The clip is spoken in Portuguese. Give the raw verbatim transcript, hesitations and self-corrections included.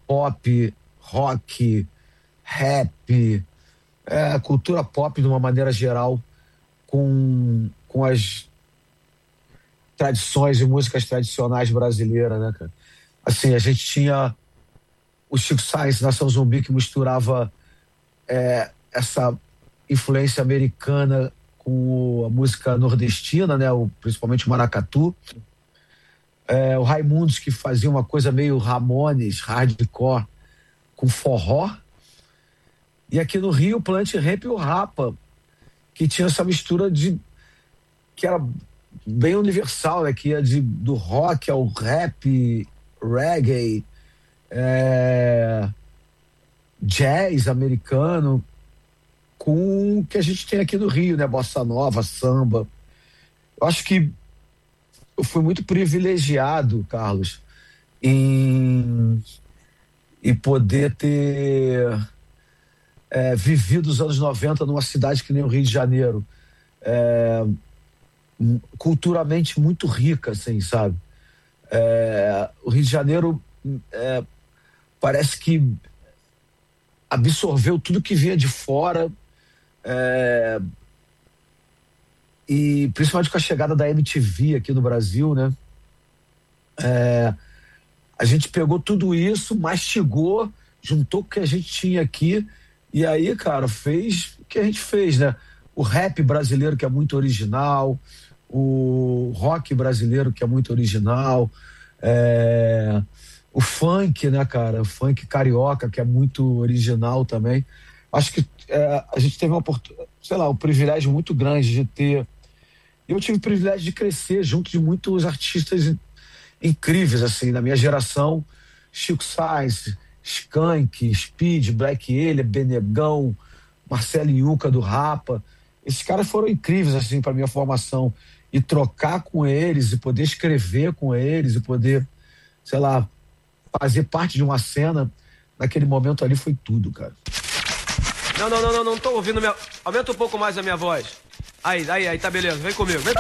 pop, rock, rap, é, cultura pop de uma maneira geral, com, com as tradições e músicas tradicionais brasileiras, né, cara? Assim, a gente tinha o Chico Science, Nação Zumbi, que misturava é, essa influência americana com a música nordestina, né, o, principalmente o maracatu. É, o Raimundos, que fazia uma coisa meio Ramones, hardcore, com forró. E aqui no Rio, o Plant Ramp e o Rapa, que tinha essa mistura de que era bem universal, né, que ia de, do rock ao rap, reggae, é, jazz americano, com o que a gente tem aqui no Rio, né, bossa nova, samba. Eu acho que eu fui muito privilegiado, Carlos, em, em poder ter é, vivido os anos noventa numa cidade que nem o Rio de Janeiro, é, culturalmente muito rica, assim, sabe? É, o Rio de Janeiro é, parece que absorveu tudo que vinha de fora, é, e principalmente com a chegada da M T V aqui no Brasil, né? É, a gente pegou tudo isso, mastigou, juntou com o que a gente tinha aqui, e aí, cara, fez o que a gente fez, né? O rap brasileiro, que é muito original, o rock brasileiro, que é muito original, é, o funk, né, cara? O funk carioca, que é muito original também. Acho que é, a gente teve uma oportunidade, sei lá, um privilégio muito grande de ter. Eu tive o privilégio de crescer junto de muitos artistas incríveis, assim, na minha geração. Chico Science, Skank, Speed, Black Alien, Benegão, Marcelo Yuca do Rapa. Esses caras foram incríveis, assim, para minha formação. E trocar com eles, e poder escrever com eles, e poder, sei lá, fazer parte de uma cena, naquele momento ali foi tudo, cara. Não, não, não, não, não tô ouvindo minha... Aumenta um pouco mais a minha voz. Aí, aí, aí, tá beleza, vem comigo, vem